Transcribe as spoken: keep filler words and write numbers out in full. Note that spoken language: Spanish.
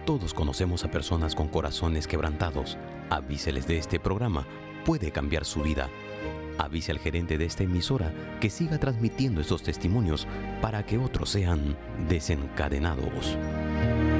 Todos conocemos a personas con corazones quebrantados. Avíseles de este programa, puede cambiar su vida. Avise al gerente de esta emisora que siga transmitiendo estos testimonios para que otros sean desencadenados.